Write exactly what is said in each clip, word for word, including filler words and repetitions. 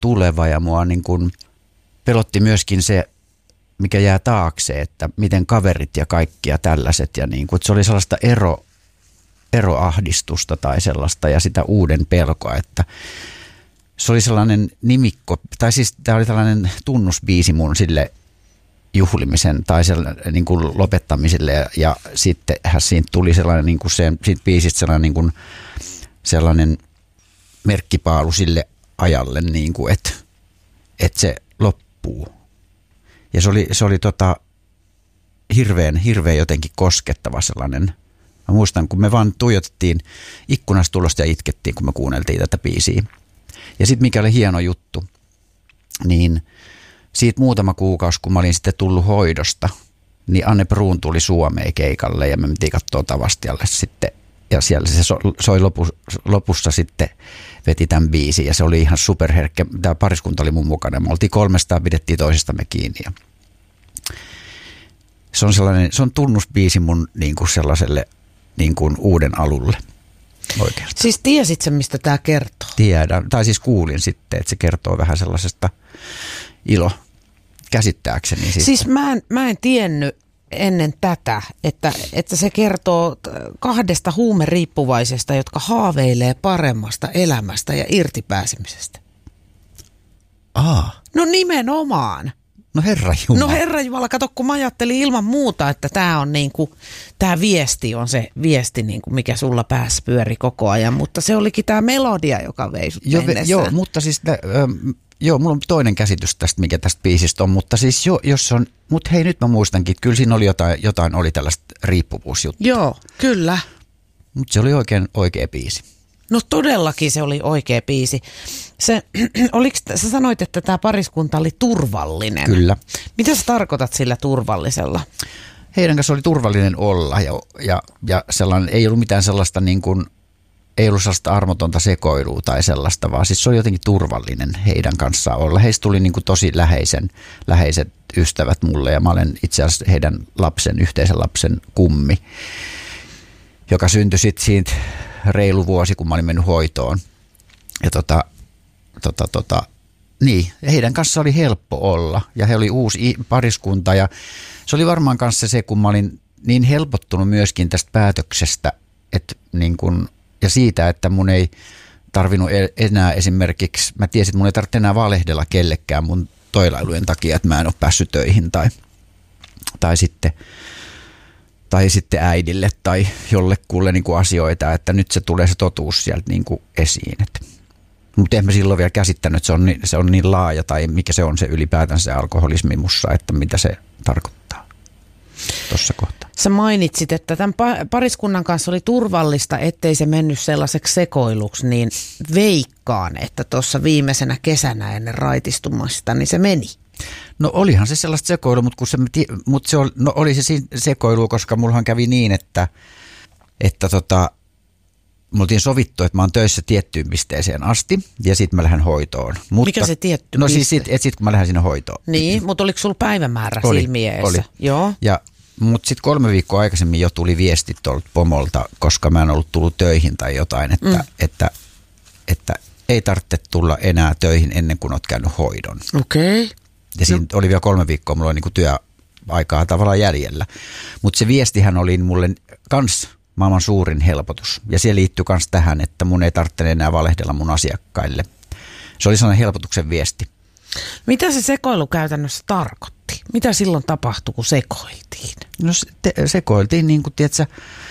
tuleva ja mua niin kuin pelotti myöskin se, mikä jää taakse, että miten kaverit ja kaikki ja tällaiset ja niin kuin, että se oli sellaista ero, eroahdistusta tai sellaista ja sitä uuden pelkoa, että se oli sellainen nimikko, tai siis tämä oli tällainen tunnusbiisi mun sille juhlimisen tai sellainen, niin kuin lopettamiselle ja, ja sittenhän siitä tuli sellainen niin kuin se, siitä biisistä sellainen, niin kuin, sellainen merkkipaalu sille ajalle, niin kuin, että, että se loppuu. Ja se oli, se oli tota, hirveän, hirveän jotenkin koskettava sellainen. Mä muistan, kun me vaan tuijotettiin ikkunasta tulosta ja itkettiin, kun me kuunneltiin tätä biisiä. Ja sitten mikä oli hieno juttu, niin siitä muutama kuukausi, kun mä olin sitten tullut hoidosta, niin Anne Bruun tuli Suomeen keikalle ja me mentiin katsoa Tavastialle sitten. Ja siellä se soi lopussa, lopussa sitten veti tämän biisin ja se oli ihan superherkkä. Tämä pariskunta oli mun mukana. Me oltiin kolmestaan, pidettiin toisistamme kiinni. Ja se on sellainen, se on tunnusbiisi mun niin kuin sellaiselle niin kuin uuden alulle oikeastaan. Siis tiesit sä, mistä tämä kertoo? Tiedän, tai siis kuulin sitten, että se kertoo vähän sellaisesta ilo käsittääkseni. Siitä. Siis mä en, mä en tiennyt ennen tätä, että, että se kertoo kahdesta huumeriippuvaisesta, jotka haaveilee paremmasta elämästä ja irtipääsemisestä. Aa. No nimenomaan. No herra Jumala. No herra Jumala, kato kun mä ajattelin ilman muuta, että tämä on niinku, tämä viesti on se viesti, niinku, mikä sulla päässä pyöri koko ajan, mutta se olikin tämä melodia, joka vei sut jo, mennessään. Joo, mutta siis, äh, joo, mulla on toinen käsitys tästä, mikä tästä biisistä on, mutta siis jo, jos on, mutta hei nyt mä muistankin, että kyllä siinä oli jotain, jotain oli tällaista riippuvuusjuttua. Joo, kyllä. Mutta se oli oikein oikea biisi. No todellakin se oli oikea biisi. Se, oliko, sä sanoit, että tämä pariskunta oli turvallinen. Kyllä. Mitä sä tarkoitat sillä turvallisella? Heidän kanssa oli turvallinen olla ja, ja, ja sellainen, ei ollut mitään sellaista niin kuin, ei ollut sellaista armotonta sekoilua tai sellaista, vaan siis se oli jotenkin turvallinen heidän kanssaan olla. Heistä tuli niin kuin tosi läheisen, läheiset ystävät mulle ja mä olen itse asiassa heidän lapsen, yhteisen lapsen kummi, joka syntyi sitten siitä reilu vuosi, kun mä olin mennyt hoitoon. Ja tota, tota, tota, niin, heidän kanssa oli helppo olla ja he oli uusi pariskunta ja se oli varmaan kanssa se, kun mä olin niin helpottunut myöskin tästä päätöksestä, että niin kun, ja siitä, että mun ei tarvinnut enää esimerkiksi, mä tiesin, että mun ei tarvitse enää valehdella kellekään mun toilailujen takia, että mä en ole päässyt töihin tai, tai sitten tai sitten äidille tai jollekulle niin kuin asioita, että nyt se tulee se totuus sieltä niin kuin esiin. Mutta en mä silloin vielä käsittänyt, että se on, niin, se on niin laaja tai mikä se on se ylipäätänsä se alkoholismi mussa, että mitä se tarkoittaa tuossa kohtaa. Sä mainitsit, että tämän pariskunnan kanssa oli turvallista, ettei se mennyt sellaiseksi sekoiluksi, niin veikkaan, että tuossa viimeisenä kesänä ennen raitistumasta, niin se meni. No olihan se sellaista sekoilua, mutta, kun se, mutta se oli, no oli se sekoilu, koska mullahan kävi niin, että, että tota, me oltiin sovittu, että mä oon töissä tiettyyn pisteeseen asti ja sitten mä lähden hoitoon. Mutta, mikä se tietty no piste? siis sitten sit, kun mä lähden sinne hoitoon. Niin, mutta oliko sulla päivämäärä oli, silmiessä? Oli, joo. Ja, mutta sitten kolme viikkoa aikaisemmin jo tuli viestit tuolta pomolta, koska mä en ollut tullut töihin tai jotain, että, mm. että, että, että ei tarvitse tulla enää töihin ennen kuin oot käynyt hoidon. Okei. Okay. Ja siinä no. oli vielä kolme viikkoa, mulla oli niin kuin työaikaa tavallaan jäljellä. Mutta se viestihän oli mulle kans maailman suurin helpotus. Ja se liittyy kans tähän, että mun ei tarvitse enää valehdella mun asiakkaille. Se oli sellainen helpotuksen viesti. Mitä se sekoilu käytännössä tarkoitti? Mitä silloin tapahtui, kun sekoiltiin? No se, te, sekoiltiin niin kuin, tiedätkö,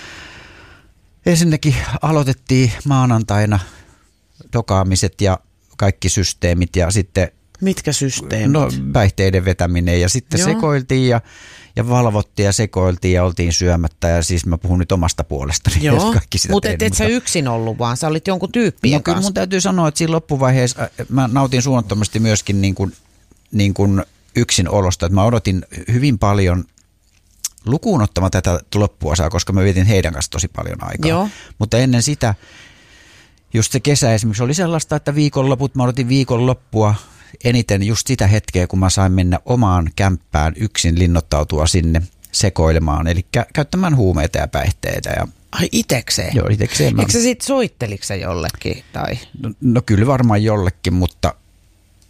ensinnäkin aloitettiin maanantaina dokaamiset ja kaikki systeemit ja sitten mitkä systeemit? No päihteiden vetäminen ja sitten Joo. sekoiltiin ja, ja valvottiin ja sekoiltiin ja oltiin syömättä ja siis mä puhun nyt omasta puolestani. Joo, mutta et, et sä yksin ollut vaan, sä olit jonkun tyyppien no, kanssa. Kyllä mun täytyy sanoa, että siinä loppuvaiheessa mä nautin suunnattomasti myöskin niin kuin, niin kuin yksin olosta, että mä odotin hyvin paljon lukuun ottamatta tätä loppuosaa, koska mä vietin heidän kanssa tosi paljon aikaa. Joo. Mutta ennen sitä, just se kesä esimerkiksi oli sellaista, että viikonloput, mä odotin viikonloppua eniten just sitä hetkeä, kun mä sain mennä omaan kämppään yksin linnoittautua sinne sekoilemaan, eli käyttämään huumeita ja päihteitä. Ja ai itekseen? Joo, itekseen. Eikö sä sit soitteliko sä jollekin? Tai? No, no kyllä varmaan jollekin, mutta